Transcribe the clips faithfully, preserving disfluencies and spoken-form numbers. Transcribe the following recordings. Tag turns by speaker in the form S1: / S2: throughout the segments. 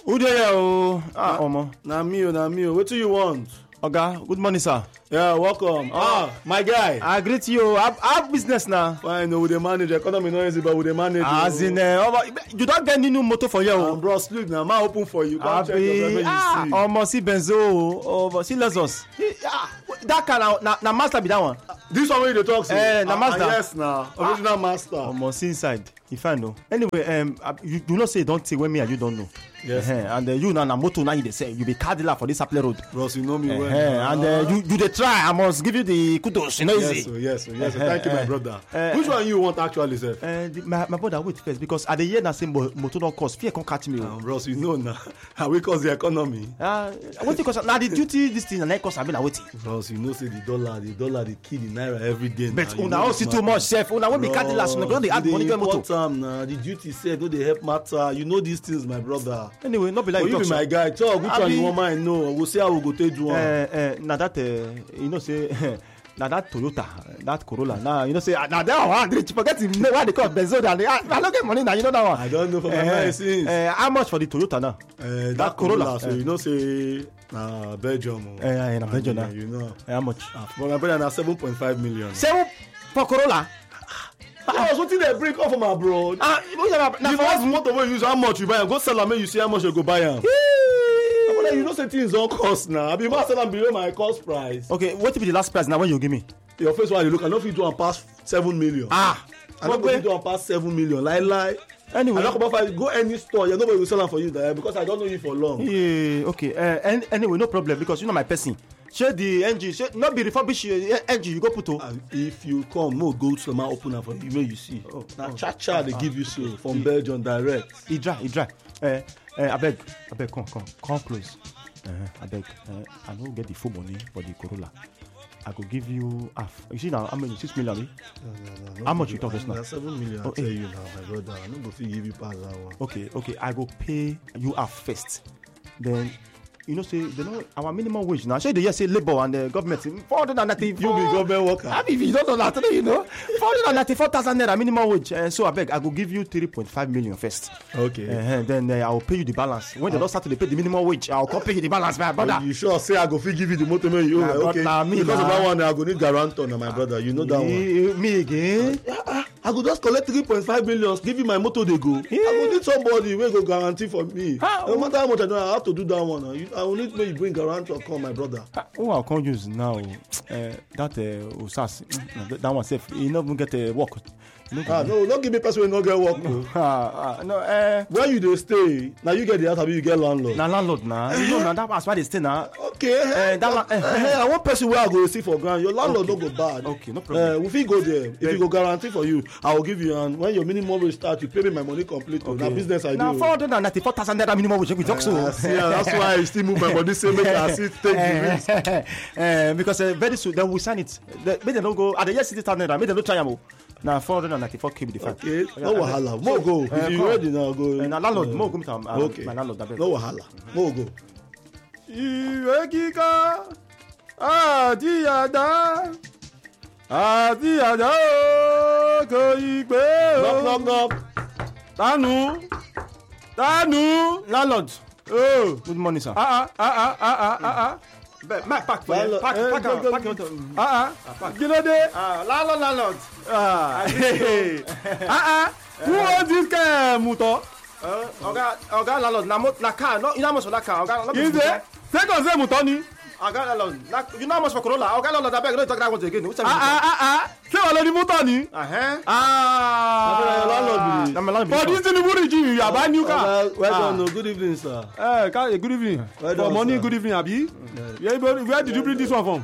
S1: Who there oh? Ah, Omo.
S2: Na me, na me. What do you want?
S1: Oga, good morning, sir.
S2: Yeah, welcome. Ah, my guy.
S1: I greet you. I have business now.
S2: Fine, with the manager. Economy no easy, but with the manager.
S1: As in, uh, you don't get any new motor for you.
S2: Um, bros, look now, man, open for you. Come check your
S1: ah, almost see Benzo. Oh, see Lexus. Ah, that car now, na, na master be that one.
S2: This one where you talk to?
S1: Eh, na master.
S2: Ah, yes, now original ah. master.
S1: Almost see inside. If I know. Anyway, um, you do not say don't say when me and you don't know.
S2: Yes.
S1: Uh-huh. And uh, you now na motor now you dey say you be car dealer for this Apple Road.
S2: Bros, you know me well.
S1: Uh-huh. And uh, you you dey try. I must give you the kudos. You know
S2: yes,
S1: easy.
S2: So, yes, so, yes. So, thank you, my brother. Uh, Which one you want actually, sir?
S1: Uh, the, my, my brother, wait first because at the year that same motor don't cost. Fear can't catch me.
S2: Um, bros, you know now. How we cause the economy?
S1: Uh, what it cost? Now the duty this thing and I cost. I been waiting.
S2: Bros, you know say the dollar, the dollar, the key, the naira every day.
S1: But una all see too much, chef. Una when be car dealers, una don't dey add money to motor.
S2: Time now. The duty said, no, they help matter. You know these things, my brother.
S1: Anyway, not be like
S2: you be my guy. Talk. Which one you want mine? No, we'll see how we go take do one.
S1: Uh, uh, now that uh, you know say. Now that Toyota, that Corolla. Now you know say now that one rich. Forget why they call Benzo. And I, I don't get money now. You know that one.
S2: I don't know for my
S1: uh,
S2: license.
S1: Uh, how much for the Toyota now?
S2: Uh, that, that Corolla. Corolla so uh, you know say na Belgium.
S1: Uh, uh, na Belgium now.
S2: You know
S1: uh, how much?
S2: Uh, for my brother na seven point five million.
S1: Seven for Corolla.
S2: Ah, something they break off from abroad.
S1: Ah,
S2: the first motor wey you use how much you buy am go sell am make you see how much you go buy am. You know say things don cost now. I be must sell am below my cost price.
S1: Okay, what be the last price now when you give me?
S2: Your first one you look, I no fit do am pass seven million.
S1: Ah,
S2: I no go fit do am pass seven million. Lie lie.
S1: Anyway,
S2: I no come back go any store. You nobody will sell am for you there because I don't know you for long.
S1: Yeah, okay. Uh, and, anyway, no problem because you know my person. Share the engine. Share, not be refurbished uh, engine. You go put to.
S2: Uh, if you come, no go to my open am for you where you see. Oh, now oh, cha cha they ah, give you so from yeah. Belgium direct.
S1: He dry, he dry. Uh, uh, I beg, I beg, come, come, come close. Uh, I beg, uh, I don't get the full money for the Corolla. I could give you half. You see now, how many? Six million? Eh?
S2: No, no, no.
S1: How much you talk just now?
S2: That's seven million. Oh, I tell hey. you now, my brother. I'm not going to give you past that one.
S1: Okay, okay. I go pay you half first. Then, you know, say, you know, our minimum wage now. Say the year say labor and the government four hundred ninety-four.
S2: You be government worker.
S1: I mean, if you don't know that, you know, four hundred ninety-four thousand naira minimum wage. Uh, so I beg, I go give you three point five million first.
S2: Okay.
S1: Uh, then uh, I will pay you the balance. When uh, they don't start to pay the minimum wage, I will come pay you the balance, my brother.
S2: You sure say I go fit give you the motor money? You okay?
S1: Nah, me,
S2: because
S1: nah.
S2: of that one, I go need guarantor, now, my brother. You know that
S1: me,
S2: one.
S1: Me again?
S2: Uh, I go just collect three point five million, give you my motor, they go. Yeah. I go need somebody who go guarantee for me. How? No matter how much I do, I have to do that one. I will need to bring guarantor come, my brother.
S1: Oh, I can't use now. Uh, that uh, Usas, that one safe. You not even get a uh, work.
S2: No, ah, no, don't give me person who no get work.
S1: No, ah, ah, no. Uh,
S2: where you dey stay? Now you get the house, or you get landlord?
S1: Na landlord na. You know, na that was why they stay na.
S2: Okay.
S1: Uh, that uh,
S2: uh, uh, one person where I go see for ground. Your landlord okay. Don't go bad.
S1: Okay, no problem.
S2: Uh, we fit go there. If yeah. you go guarantee for you, I will give you. And when your minimum wage start, you pay me my money complete. Okay. Now business I do.
S1: Now four hundred ninety-four thousand naira minimum wage we talk so.
S2: Uh, see, uh, that's why I still move my money. Say make I still take the risk.
S1: Uh, because uh, very soon then we sign it. The, make them don't go. At the year sixty thousand naira. Make them don't try am. Now four hundred ninety-four k be the fact.
S2: Okay, no wahala. Mo go. If you ready now, go.
S1: Na landlord, mo go meet am.
S2: Okay.
S1: My landlord abeg.
S2: No wahala. Mo go.
S3: Ìwé kíkà àti àdá àti àdá o kò yí pé o.
S2: Knock knock knock.
S3: Tanu Tanu.
S1: Landlord.
S3: Oh,
S1: good morning sir.
S3: Ah ah ah ah ah ah ah.
S1: Back, pack for you. Pack, pack, pack, pack, pack.
S3: Ah ah. Kí ló dé?
S1: Ah, landlord, landlord.
S3: Ah. Ah ah. Who owns this car, Muto?
S1: Oga, oga landlord, na mo, na car. No, you know how much for that car? Oga,
S3: is it? Second say Muto ni.
S1: Oga landlord, you know how much for Corolla? Oga landlord, abeg, no talk that one again.
S3: Ah ah ah ah. Ṣé wà lórí Muto ni?
S1: Ah eh.
S3: Ah.
S2: Landlord.
S1: Na my landlord.
S3: For this Tinubu regime, you buy new car.
S2: Well done. Good evening, sir.
S3: Eh, good evening.
S2: Well
S3: For morning, good evening, abi. Yeah, where did you bring this one from?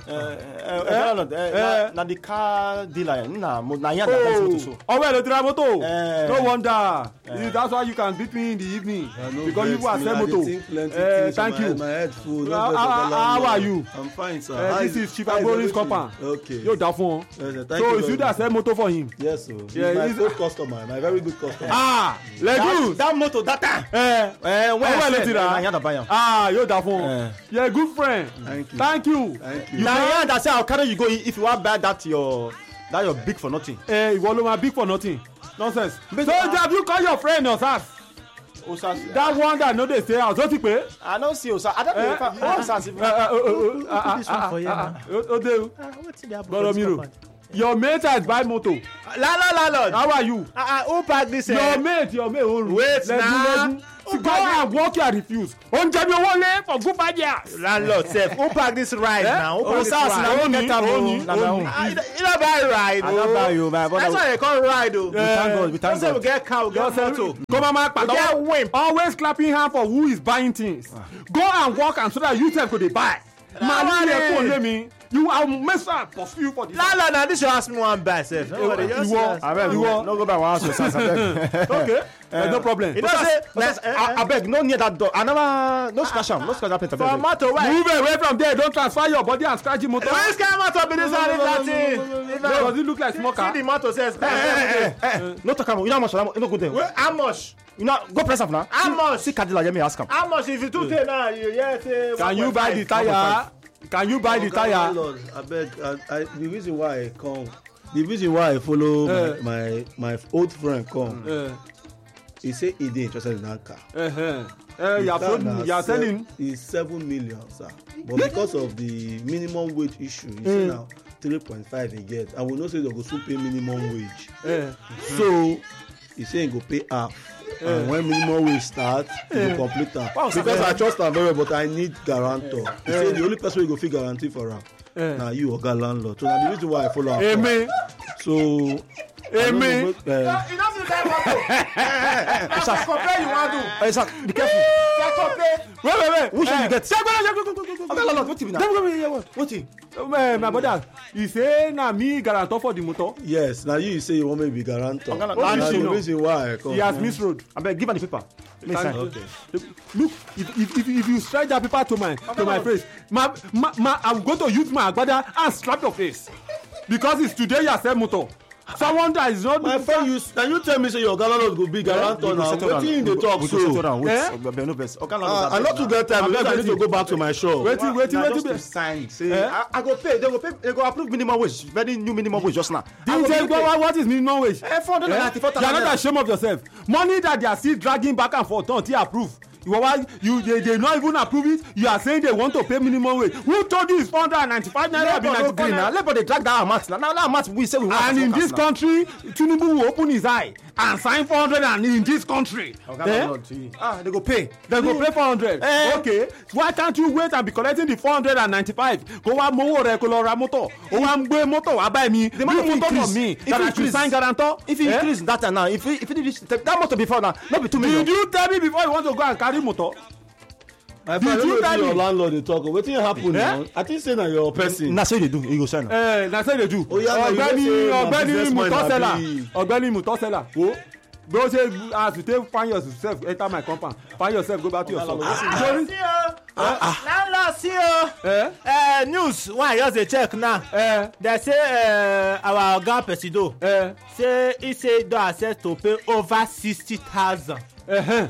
S1: Uh, na the car dealer. Na na here na come motor so.
S3: Oh, well, the driver motor. No wonder. That's why you can beat me in the evening because you are sell motor. Thank you.
S2: My head full.
S3: How are you?
S2: I'm fine, sir.
S3: This is Chief Agborin's compound.
S2: Okay.
S3: Yo, that phone. So is you that sell motor for him?
S2: Yes, sir. Yeah, my good customer. My very good customer.
S3: Ah, let's do
S1: that motor that time.
S3: Eh,
S1: eh,
S3: when I
S1: let it. Na here to buy am.
S3: Ah, yo, that phone. Yeah, good friend.
S2: Thank you.
S3: Thank you.
S2: Thank you.
S1: Na here that say I'll carry you go if you want buy that your that your big for nothing.
S3: Eh, ìwọ ló máa big for nothing. Nonsense. So have you call your friend or sir?
S1: Osas.
S3: That one that no dey stay house. Don't you pay?
S1: I don't see Osas. I don't know if I Osas.
S3: Boromiro. Your mate has buy motor.
S1: Landlord, landlord.
S3: How are you?
S1: Uh, uh, who pack this?
S3: Your
S1: Uh,
S3: mate, your mate. Oh,
S1: Wait now.
S3: Go and walk here refuse. On jẹ mi owó lé for good five years.
S1: landlord sef. Who pack this ride
S3: Eh?
S1: now? Who pack this
S3: Osas
S1: ride?
S3: na who get am o.
S1: Ah, you don't- you don't buy ride.
S2: I don't buy you, my
S1: That's
S2: brother.
S1: why they call ride o.
S2: We thank God, we
S1: Don't
S2: thank
S1: say we
S2: God.
S1: get car, we get motor.
S3: Come on, man.
S1: We get whip.
S3: Always clapping hand for who is buying things. Go and work and so that you sef go dey buy. Mali
S1: worry.
S3: yẹ kó lé mi. You are mess up pursue you for this.
S1: landlord na this your house me wan buy sef. Nobody just
S3: Ìwọ
S1: say-
S3: ìwọ
S2: No go buy one house Osas abeg.
S3: okay. There's no problem.
S1: You know say
S2: Osas,
S1: eh, eh,
S2: abeg no near that door. I never no scratch am, no scratch that plate
S1: for
S2: abeg.
S1: motor why?
S3: Move away from there. Don't transfer your body and scratch the motor.
S1: Which kind of motor be this one? If that thing? If na-
S3: Does it look like smoker?
S1: See the motor says.
S2: Eh, eh, eh, no talk am, you know how much you no go there.
S1: Well, how much?
S2: You know go press am now.
S1: How much?
S2: See Kadila let me ask am.
S1: How much if you do take now? You hear say.
S3: Can you buy the tire? Can you buy the tire?
S2: Landlord, abeg, I, I, the reason why I come, the reason why I follow
S3: Eh.
S2: my, my my old friend come,
S3: Uh,
S2: he say he dey interested in that car.
S3: uh, uh, uh, you are
S2: The car na
S3: floating, you are
S2: se-
S3: selling.
S2: is seven million, sir. But because of the minimum wage issue, you say now three point five he get. I will not say they go soon pay minimum wage.
S3: Uh,
S2: So he say he go pay half. And when minimum wage start, he go complete am. Because I trust am very well, but I need guarantor. He say the only person wey go fit guarantee for am na you, oga landlord. So na the reason why I follow am come.
S3: Amen.
S2: So
S3: Amen.
S2: I don't know, uh,
S1: You don't see that motor. That's what compare you want to.
S2: uh, sir, be careful.
S1: That compare.
S3: Wait, wait, wait.
S2: Which one you get?
S3: Check, wait, check, wait, wait, wait, wait.
S2: Oga landlord, wetin be
S3: Check,
S2: that?
S3: wait, wait, wait, wait.
S2: Wetin?
S3: Uh, my brother, you say na me guarantor for the motor.
S2: Yes, na you say you want me to be guarantor. Oga Na
S3: landlord,
S2: the
S3: no.
S2: reason why I come.
S3: He has misroad.
S2: Abeg, give am the paper. Make sign.
S3: Okay. Look, if, if, if, if you stretch that paper to my to my face, ma, ma, ma, I'm going to use my agbada and slap your face because it's today you are selling motor. Someone that is not.
S2: My friend, you na you tell me say your oga landlord go be guarantor now. Wetin you dey talk so?
S3: Eh?
S2: Abeg, no vex. Oga landlord, I no too get time because I need to go back to my shop.
S3: Waiting, waiting,
S2: Na
S3: waiting.
S2: just to sign say
S3: Eh?
S2: I, I go pay. They go pay. They go approve minimum wage. Very new minimum wage just now. I
S3: Didn't
S2: go
S3: tell you
S2: pay.
S3: what, what is minimum wage?
S2: Eh, four hundred
S3: Eh?
S2: ninety-four
S3: You are
S2: thousand
S3: not
S2: naira.
S3: ashamed of yourself. Money that they are still dragging back and forth until approve. You are why you they, they not even approve it. You are saying they want to pay minimum wage. Who told you it's four hundred ninety-five naira? Be
S2: Labour no
S3: ninety-three
S2: gree na.
S3: naira.
S2: Labour dey drag that amount na. Now that amount we say we want.
S3: And
S2: as
S3: in
S2: workers
S3: this
S2: now.
S3: country, Tinubu will open his eye and sign four hundred and in this country.
S2: Oga
S3: Eh?
S2: landlord, see. Ah, they go pay.
S3: They go pay four hundred.
S2: Eh.
S3: Okay, why can't you wait and be collecting the four hundred and ninety-five? Kó wá mowó rẹ̀ kó lọ ra mọ́tò. Ó wá ń gbé mọ́tò wá bá mi.
S2: The money
S3: Bring motor
S2: increase.
S3: for me.
S2: If
S3: That
S2: it
S3: I should
S2: increase.
S3: sign guarantor.
S2: If you
S3: Eh?
S2: increase that time now, if you if you reach that motor before now, no be two million.
S3: Did you tell me before you want to go and carry motor?
S2: My
S3: Did you tell me?
S2: landlord dey talk. Wetin happen
S3: Eh?
S2: now? I think say na your person. Na so you dey do. You go sign am.
S3: Eh, na so they do.
S2: Oh, yeah, na you
S3: Ọ̀gbẹ́ni
S2: dey say na
S3: ọ̀gbẹ́ni
S2: businessman
S3: Mutosela
S2: abi.
S3: ọ̀gbẹ́ni Mutosela wo bí o ṣe as you take find yourself enter my compound find yourself go back to your shop. Sorry.
S1: See o. Landlord see o.
S3: Eh?
S1: Uh, news wey I just dey check now.
S3: Eh,
S1: They say uh, our oga Presido
S3: eh,
S1: say he say he don accept to pay over sixty thousand.
S3: eh,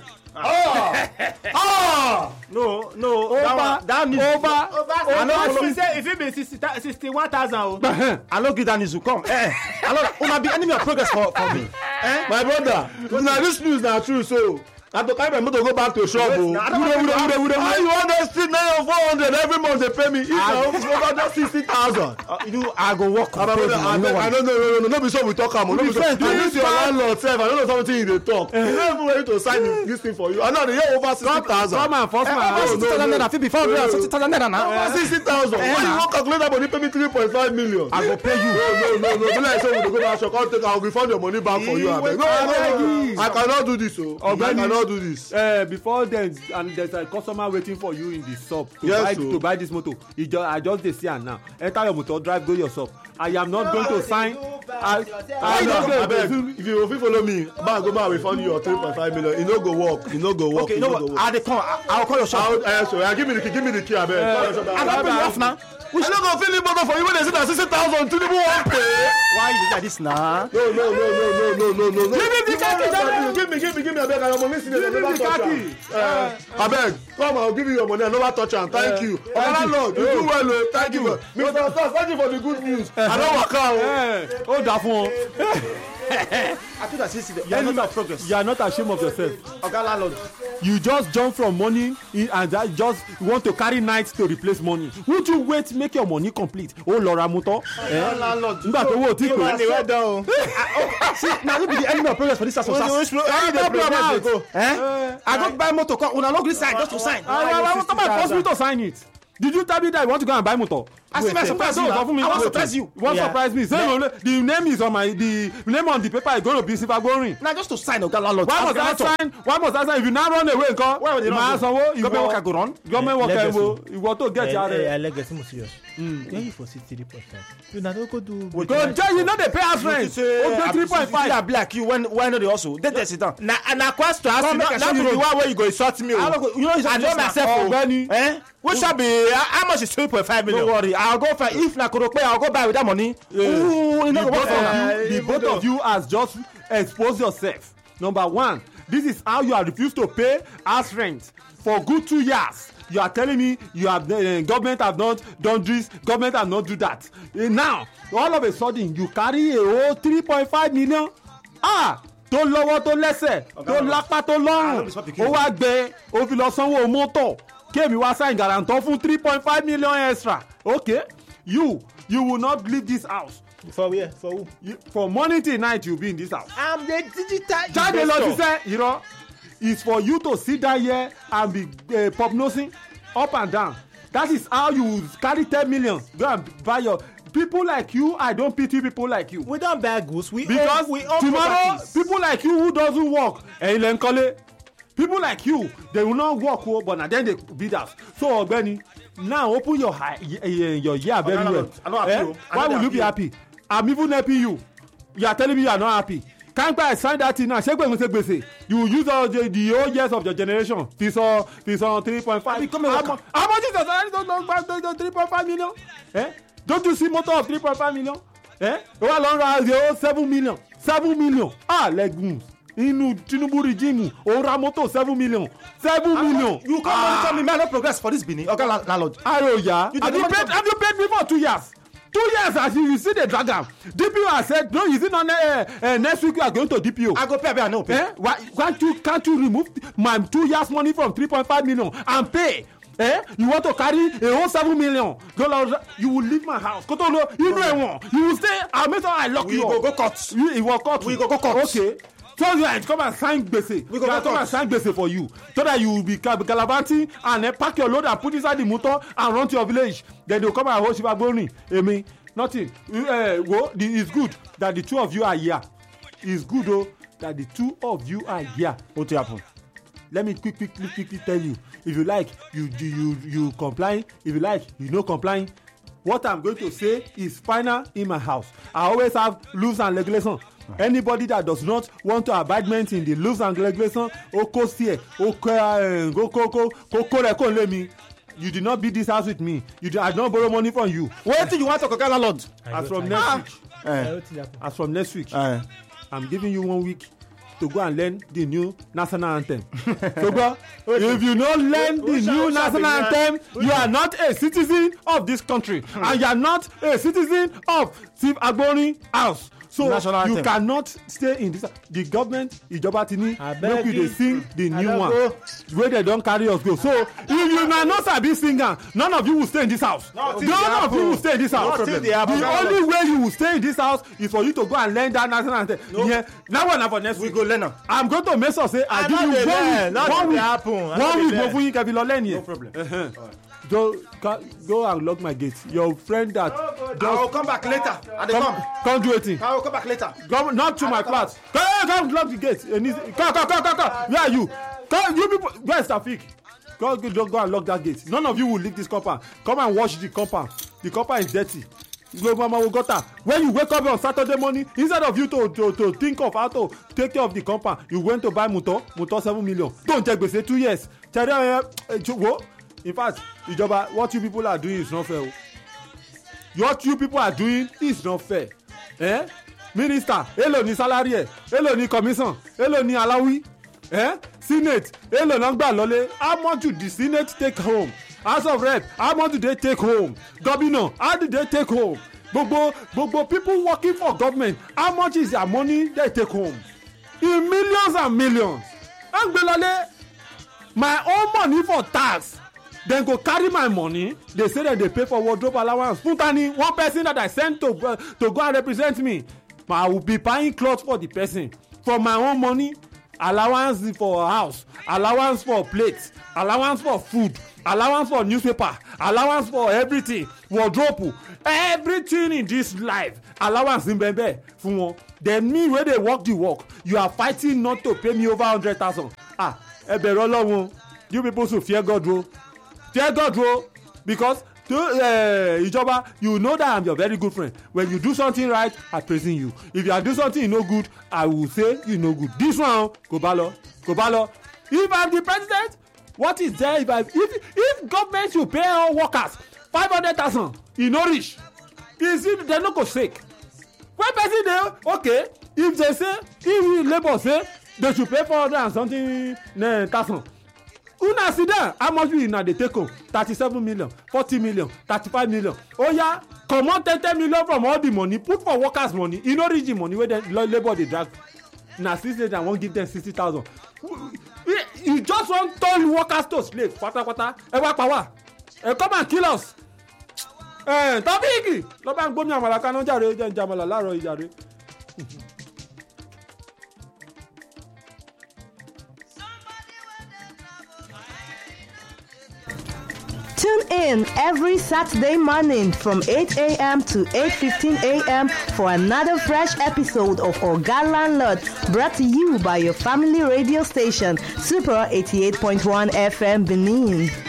S2: No, no.
S3: over
S2: That one, that news.
S3: over
S1: over
S2: I no
S1: over
S2: follow-
S1: he say if it be sixty sixty one thousand o.
S3: eh,
S2: I no gree that news to come. Eh, I no. Una be enemy of progress for for me. Eh? My brother, na this news na true so. I to carry my motor go back to shop o.
S1: I don't want to-
S2: How you wan dey still nine or four hundred every month dey pay me? If na over just sixty thousand. You, I go work. My brother, I beg, I no know, no, no, no, no be so we talk am o. No be so.
S3: friends,
S2: And
S3: do
S2: this
S3: it
S2: your
S3: fast.
S2: landlord sef, I no know something you dey talk. You no even ready to sign this thing for you. I know dey hear over sixty thousand.
S3: come and force my
S2: Over
S3: house.
S2: sixty thousand naira fit be four hundred and sixty thousand naira now. Over sixty thousand. Why you wan calculate that money pay me three point five million? I go pay you. No, no, no, no. Be like say we dey go back shop, come take, I will refund your money back for you. Abeg. No, no, no. I cannot do this o. I
S3: Ogbeni.
S2: cannot do this.
S3: Uh, before then and there's a customer waiting for you in the shop to
S2: Yes,
S3: buy
S2: so.
S3: to buy this motor. You just I just dey see am now. Enter your motor, drive go your shop. I am not going to sign. I I
S2: I
S3: am not going to.
S2: abeg, if you fit follow me, back go back refund you your three point five million. E no go work. E no go work.
S1: Okay,
S2: E
S1: you know
S2: no go
S1: what?
S2: work.
S1: I dey come. I I will call your shop.
S2: I will, uh, so, uh, give me the key. Give me the key, abeg. Call your shop,
S1: I
S2: abeg.
S1: don pay you off now.
S2: We should not go fill the motor for you when they say that sixty thousand. Tinubu wan pay.
S1: Why you dey like this now?
S2: No, no, no, no, no, no, no, no.
S3: Give me the khaki, Daniel.
S2: Give me, give me, give me, abeg. I am money senior.
S3: Give me
S2: Never
S3: the
S2: touch
S3: khaki.
S2: am. Uh, abeg, come, I will give you your money. I never touch am. Thank you. Oga Lord, you do well, o. Thank you. Mister Stas, thank you for the good news. I don waka o.
S3: Eh, ó dà fún ọ.
S1: I think I see the
S3: You are
S1: enemy
S3: not
S1: of progress.
S3: You are not ashamed of yourself.
S1: Oga landlord.
S3: You just jump from money in and that just want to carry night to replace money. Would you wait make your money complete? Oh Laura Muto.
S1: Eh? Landlord.
S3: Nígbà tó wò tí kò.
S2: They went down.
S1: See, now you be the enemy of progress for this house.
S2: Which which how the progress dey go?
S1: Eh? I go buy motor come. Una no gree sign just to sign.
S3: I will come and force me to sign it. Did you tell me that you want to go and buy motor?
S1: I see my surprise you. I want to surprise you.
S3: You want to surprise me? Say no, the name is on my the name on the paper is going to be Sifagorin.
S1: Now just to sign Oga landlord.
S3: Why must I sign? Why must I sign? If you now run away, nko.
S1: Why would they not go?
S3: Sanwó,
S1: Government worker go run.
S3: Government worker wo. Ìwọ tó get your.
S4: Eh, legacy mo serious. When you for see three point five. You na go do.
S3: Go tell you know they pay us rent. O three point five.
S1: I black you when when no dey hustle. Dey there sit down.
S2: Na na question ask you. Not be the one where you go insult me.
S1: I no go. You know
S2: I know myself.
S3: Ọ̀gbẹ́ni.
S2: Eh? Which shall be how much is three point five million?
S1: Don't worry. I'll go for if na Korope, I'll go buy with that money. Ooh, you know
S3: The
S1: go
S3: both
S1: work for
S3: of
S1: am.
S3: you, the both of you has just exposed yourself. Number one, this is how you are refused to pay house rent for good two years. You are telling me you have uh, government have not done this, government have not do that. Uh, now, all of a sudden, you carry a whole three point five million. Ah, tó lọ́wọ́ tó lẹ́sẹ̀ tó lápá tó lọ́rùn ó wá gbé ó fi lọ sanwó mọ́tò kéèmí wá sign guarantor fún three point five million extra. Okay, you you will not leave this house.
S4: For where? For who?
S3: You, from morning till night you be in this house.
S4: I'm the digital
S3: Jáde lọ
S4: investor.
S3: ṣiṣẹ́ you know it's for you to sit down here and be uh, prognosing up and down. That is how you carry ten million go and buy your people like you. I don't pity people like you.
S4: We don't buy goods. We
S3: Because
S4: own, we own
S3: tomorrow
S4: properties.
S3: people like you who doesn't work ẹ̀yin lẹ ń kọ́lé. People like you they will not work o but na then they be that. So Ọ̀gbẹ́ni now open your eye your ear very
S1: no, no,
S3: well.
S1: no. I'm not happy, oh. I'm
S3: Why
S1: not
S3: will you be happy? I'm even helping you. You are telling me you are not happy. Can't buy sign that thing now. Ṣé gbẹ̀ngàn ṣe gbèsè? You will use all the the old years of your generation. Fi sọ fi sọ three point five.
S1: Become a
S3: How
S1: worker.
S3: much how much is the salary don't don't buy the three point five million? Eh? Don't you see motor of three point five million? Eh? O wa lọ ra the whole seven million. seven million. Ah legumes. Inú Tinubu regime o ra motor seven million. seven million.
S1: You come monitor me, man. No progress for this Benin. Oga land- landlord.
S3: Aroya.
S1: You
S3: Have
S1: dey
S3: you
S1: monitor
S3: paid have you paid me for two years? Two years as you you see the drag am. D P O has said no, is it not uh, uh, next week you are going to D P O?
S1: I go pay, I no pay.
S3: Eh? Why can't you can't you remove my two years money from three point five million and pay? Eh? You want to carry a whole seven million? Go out, you will leave my house. Go to no, you know one. You will stay. I'll make sure I lock
S1: We
S3: you
S1: go
S3: up.
S1: go court.
S3: You, you will court.
S1: We go go court.
S3: Okay. So you are come and sign gbese.
S1: We go
S3: You are
S1: go
S3: come
S1: court.
S3: and sign gbese for you, so that you will be gal- gallivanting and then pack your load and put inside the motor and run to your village. Then they will come and hold Sifagorin. Emi, nothing. Uh, well, the, it's good that the two of you are here. It's good though that the two of you are here.
S1: What happen?
S3: Let me quick, quickly, quickly tell you. If you like, you you you, you comply. If you like, you no comply. What I'm going to say is final in my house. I always have rules and regulations. Anybody that does not want to abidement in the rules and regulations, o ko see, o ko uh, go ko ko ko ko re ko le mi. You did not build this house with me. You did, I did not borrow money from you.
S1: What do you want to Oga landlord?
S3: As from
S4: I
S3: next
S1: Ah.
S3: week,
S1: Eh.
S3: as from next week,
S1: Eh.
S3: I'm giving you one week to go and learn the new national anthem. So go, if you don't learn the new national anthem, you are not a citizen of this country and you are not a citizen of Sifagorin house. So
S1: National
S3: you
S1: anthem.
S3: cannot stay in this. The government ìjọba ti ní
S4: Abeg
S3: make we dey
S4: you.
S3: sing the new
S4: Abeg
S3: one
S4: go.
S3: wey dey don carry us go. So if you na no sabi sing am, none of you will stay in this house.
S1: No, till
S3: None
S1: they
S3: of
S1: happen.
S3: you will stay in this house.
S1: No, till they happen.
S3: The only way you will stay in this house is for you to go and learn that national anthem. Yeah, that one na for next
S1: We
S3: week.
S1: go learn am.
S3: I'm going to make sure say I
S4: I
S3: give
S4: no
S3: you
S4: dey
S3: one
S4: learn,
S3: week
S4: nothing
S3: one
S4: dey
S3: week
S4: happen. I no
S3: one
S4: dey
S3: week
S4: learn.
S3: mo fún yín kẹbi lọ lẹ́yìn
S1: No
S3: ẹ̀.
S1: problem.
S3: Go ca- go and lock my gate. Your friend that
S1: I will
S3: just
S1: come back later. I dey
S3: come
S1: come.
S3: come do wetin.
S1: I will come back later.
S3: Come not to my flat. Come come lock the gate. Come come come come come. Where are you? Come you people. Where is Taofeek? Go go go and lock that gate. None of you will leave this compound. Come and wash the compound. The compound is dirty. Go mama we gutter. When you wake up on Saturday morning, instead of you to to to think of how to take care of the compound, you went to buy motor motor seven million. Don't take gbese two years. Tell them eh, wo. In fact, ìjọba what you people are doing is not fair. What you people are doing is not fair. Eh? Minister, èló ni salary ẹ̀, èló ni commission, èló ni alawi, eh? Senate, èló ló ń gbà lọlé. How much do the Senate take home? House of Rep, how much do they take home? Governor, how do they take home? gbogbo gbogbo people working for government how much is their money they take home in millions and millions angbelole my own money for tax dem go carry my money dey say dem dey pay for wardrobe allowance fún tani one person that I send to uh, to go and represent me I will be buying cloth for the person for my own money allowance for house allowance for plates allowance for food allowance for newspaper allowance for everything wardrobe everything in this life allowance n bẹ̀bẹ̀ fún wọn then me wey dey work the work you are fighting not to pay me over hundred thousand ah ẹ bẹ̀rẹ̀ ọlọ́run you people should fear God o fear God o because to ìjọba uh, you know that I'm your very good friend when you do something right I praising you if you are do something you no good I will say you no good this one kò bá lọ kò bá lọ if I'm the president what is there if I if if government should pay all workers five hundred thousand e no reach is it dem no go shake when person dey okay if they say if labour say they should pay four hundred and something thousand una sit down how much we una dey take home thirty-seven million forty million thirty-five million oya comot ten ten million from all the money put for workers money e no reach the money wey dem labour dey drag na six days and wan give dem sixty thousand you just wan turn workers to slave pátápátá ẹ wá pa wá ẹ come and kill us ẹ tọ́bíìkì lọ́ba ń gbómi àmàlà kaná jàre jẹ́ ń jẹ àmàlà láàárọ̀ ìjàre.
S5: Tune in every Saturday morning from eight a.m. to eight fifteen a.m. for another fresh episode of Oga Landlord, brought to you by your family radio station, Super eighty-eight point one F M Benin.